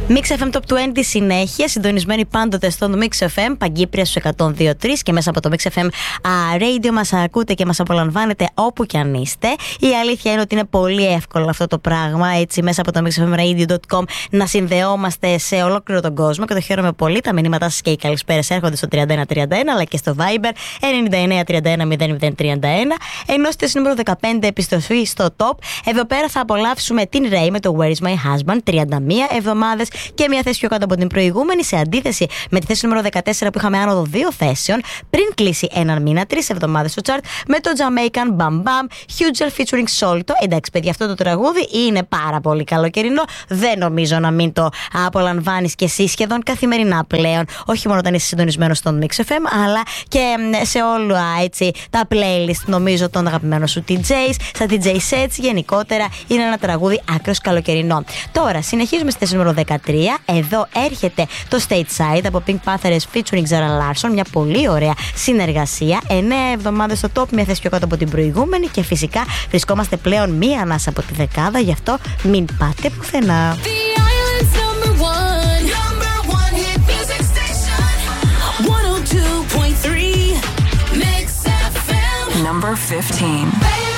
Mix FM Top 20 συνέχεια, συντονισμένοι πάντοτε στο Mix FM, Παγκύπρια στους 102.3 και μέσα από το Mix FM Radio μας ακούτε και μας απολαμβάνετε όπου κι αν είστε. Η αλήθεια είναι ότι είναι πολύ εύκολο αυτό το πράγμα, έτσι μέσα από το mixfmradio.com να συνδεόμαστε σε ολόκληρο τον κόσμο και το χαίρομαι πολύ. Τα μηνύματά σας και οι καλησπέρες έρχονται στο 3131 αλλά και στο Viber 9931 0031. Ενώ στη νούμερο 15 επιστροφή στο Top, εδώ πέρα θα απολαύσουμε την Ray με το Where is my husband, 31 εβδομάδες και μια θέση πιο κάτω από την προηγούμενη, σε αντίθεση με τη θέση νούμερο 14 που είχαμε άνοδο 2 θέσεων πριν κλείσει έναν μήνα, 3 εβδομάδες στο chart με το Jamaican Bam Bam Huger featuring Solto. Εντάξει, παιδιά, αυτό το τραγούδι είναι πάρα πολύ καλοκαιρινό. Δεν νομίζω να μην το απολαμβάνεις και εσύ σχεδόν καθημερινά πλέον. Όχι μόνο όταν είσαι συντονισμένος στον Mix FM, αλλά και σε όλα έτσι τα playlist, νομίζω, των αγαπημένων σου DJs, στα DJ sets γενικότερα. Είναι ένα τραγούδι άκρος καλοκαιρινό. Τώρα συνεχίζουμε στη θέση νούμερο 13. Εδώ έρχεται το Stateside από Pink Panthers featuring Zara Larsson. Μια πολύ ωραία συνεργασία. 9 εβδομάδες στο top, μια θέση πιο κάτω από την προηγούμενη. Και φυσικά βρισκόμαστε πλέον μία ανάσα από τη δεκάδα. Γι' αυτό μην πάτε πουθενά. Number 15.